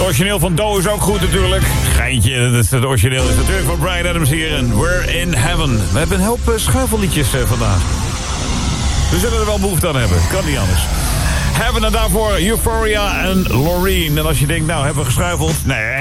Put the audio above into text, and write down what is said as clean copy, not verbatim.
origineel van Doe is ook goed natuurlijk. Geintje, het origineel is natuurlijk van Bryan Adams hier. En We're in Heaven. We hebben een hoop schuifelliedjes vandaag. We zullen er wel behoefte aan hebben. Kan niet anders. Heaven en daarvoor Euphoria en Loreen. En als je denkt, nou, hebben we geschuifeld? Nee.